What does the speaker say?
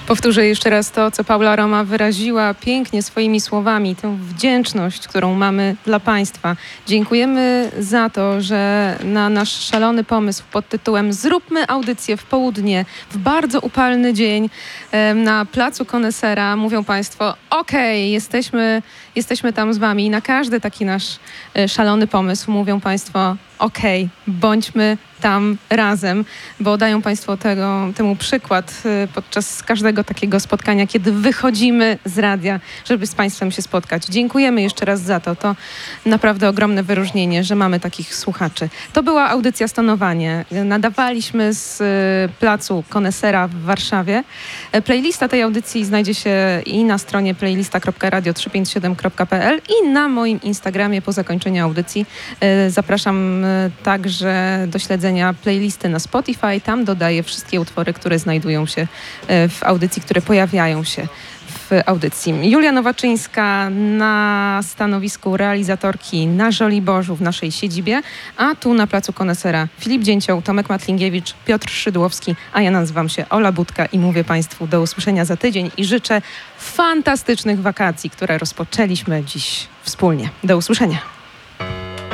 Powtórzę jeszcze raz to, co Paula Roma wyraziła pięknie swoimi słowami, tę wdzięczność, którą mamy dla Państwa. Dziękujemy za to, że na nasz szalony pomysł pod tytułem Zróbmy audycję w południe, w bardzo upalny dzień na Placu Konesera. Mówią Państwo, okej, jesteśmy tam z Wami. I na każdy taki nasz szalony pomysł mówią Państwo, okej, bądźmy tam razem, bo dają Państwo temu przykład podczas każdego takiego spotkania, kiedy wychodzimy z radia, żeby z Państwem się spotkać. Dziękujemy jeszcze raz za to. To naprawdę ogromne wyróżnienie, że mamy takich słuchaczy. To była audycja Stonowanie. Nadawaliśmy z Placu Konesera w Warszawie. Playlista tej audycji znajdzie się i na stronie playlista.radio357.pl i na moim Instagramie po zakończeniu audycji. Zapraszam także do śledzenia playlisty na Spotify. Tam dodaję wszystkie utwory, które znajdują się w audycji, które pojawiają się w audycji. Julia Nowaczyńska na stanowisku realizatorki na Żoliborzu w naszej siedzibie, a tu na Placu Konesera Filip Dzięcioł, Tomek Matlingiewicz, Piotr Szydłowski, a ja nazywam się Ola Budka i mówię Państwu do usłyszenia za tydzień i życzę fantastycznych wakacji, które rozpoczęliśmy dziś wspólnie. Do usłyszenia.